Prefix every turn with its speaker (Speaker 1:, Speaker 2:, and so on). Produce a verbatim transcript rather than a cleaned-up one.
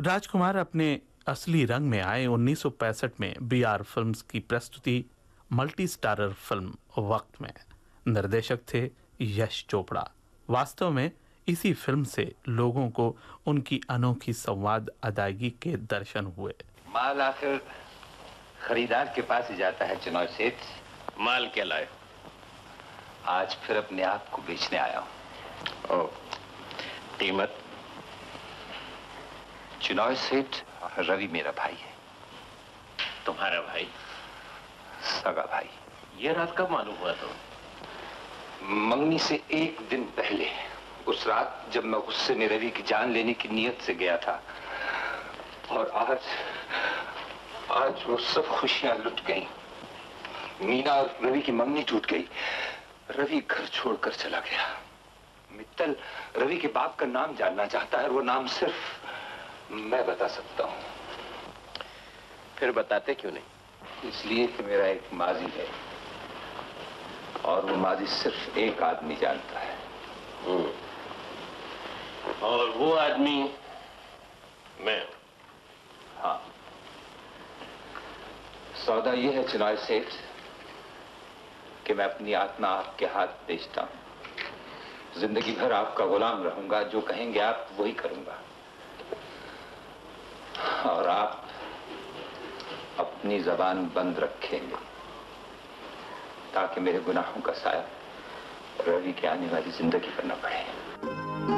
Speaker 1: राजकुमार अपने असली रंग में आए उन्नीस सौ पैंसठ में बी आर फिल्म्स की प्रस्तुति मल्टी स्टारर फिल्म वक्त में। निर्देशक थे यश चोपड़ा। वास्तव में इसी फिल्म से लोगों को उनकी अनोखी संवाद अदायगी के दर्शन हुए।
Speaker 2: माल आखिर खरीदार के पास ही जाता है चिनॉय सेठ।
Speaker 3: माल क्या लाए?
Speaker 2: आज फिर अपने आप को बेचने आया हूं।
Speaker 3: ओ, कीमत?
Speaker 2: चिनॉय सेठ रवि मेरा भाई है।
Speaker 3: तुम्हारा भाई?
Speaker 2: सगा भाई।
Speaker 3: ये रात कब मालूम हुआ तो?
Speaker 2: मंगनी से एक दिन पहले, उस रात जब मैं गुस्से में रवि की जान लेने की नीयत से गया था। और आज आज वो सब खुशियां लुट गईं। मीना और रवि की मंगनी टूट गई। रवि घर छोड़कर चला गया। मित्तल रवि के बाप का नाम जानना चाहता है। वो नाम सिर्फ मैं बता सकता हूं।
Speaker 3: फिर बताते क्यों नहीं?
Speaker 2: इसलिए कि मेरा एक माजी है और वो माजी सिर्फ एक आदमी जानता है।
Speaker 3: और वो आदमी मैं।
Speaker 2: हाँ, सौदा ये है चिनॉय सेठ कि मैं अपनी आत्मा आपके हाथ बेचता हूं। जिंदगी भर आपका गुलाम रहूंगा। जो कहेंगे आप वही करूंगा। और आप अपनी जबान बंद रखेंगे ताकि मेरे गुनाहों का साया रवि के आने वाली जिंदगी पर न पड़े।